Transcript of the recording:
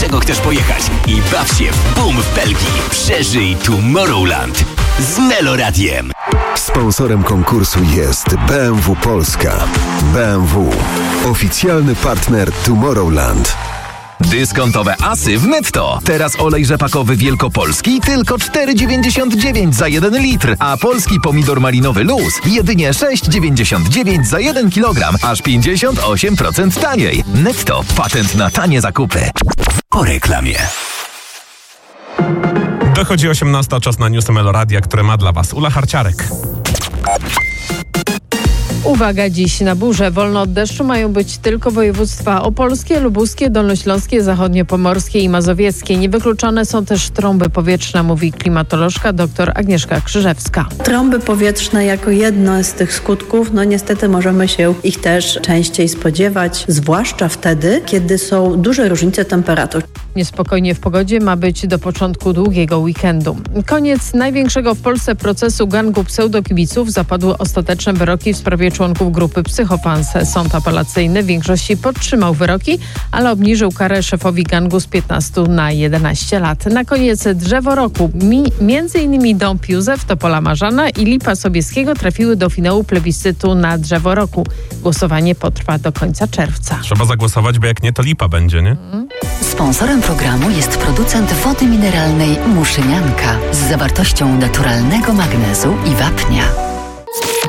czego chcesz pojechać i baw się w boom w Belgii. Przeżyj Tomorrowland z Meloradiem. Sponsorem konkursu jest BMW Polska. BMW. Oficjalny partner Tomorrowland. Dyskontowe asy w Netto. Teraz olej rzepakowy wielkopolski tylko 4,99 za 1 litr, a polski pomidor malinowy Luz jedynie 6,99 za 1 kilogram, aż 58% taniej. Netto. Patent na tanie zakupy. Po reklamie. Dochodzi 18, czas na newsy Meloradia, które ma dla Was Ula Harciarek. Uwaga, dziś na burzę. Wolno od deszczu mają być tylko województwa opolskie, lubuskie, dolnośląskie, zachodniopomorskie i mazowieckie. Niewykluczone są też trąby powietrzne, mówi klimatolożka dr Agnieszka Krzyżewska. Trąby powietrzne jako jedno z tych skutków, niestety możemy się ich też częściej spodziewać, zwłaszcza wtedy, kiedy są duże różnice temperatur. Niespokojnie w pogodzie ma być do początku długiego weekendu. Koniec największego w Polsce procesu gangu pseudokibiców. Zapadły ostateczne wyroki w sprawie członków grupy Psychofans. Sąd apelacyjny w większości podtrzymał wyroki, ale obniżył karę szefowi gangu z 15 na 11 lat. Na koniec drzewo roku. Między innymi Dąb Józef, Topola Marzana i Lipa Sobieskiego trafiły do finału plebiscytu na drzewo roku. Głosowanie potrwa do końca czerwca. Trzeba zagłosować, bo jak nie, to lipa będzie, nie? Sponsorem programu jest producent wody mineralnej Muszynianka z zawartością naturalnego magnezu i wapnia.